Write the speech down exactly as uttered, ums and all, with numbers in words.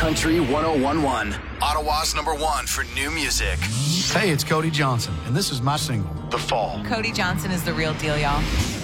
Country one oh one one. Ottawa's number one for new music. Hey, it's Cody Johnson, and this is my single, The Fall. Cody Johnson is the real deal, y'all.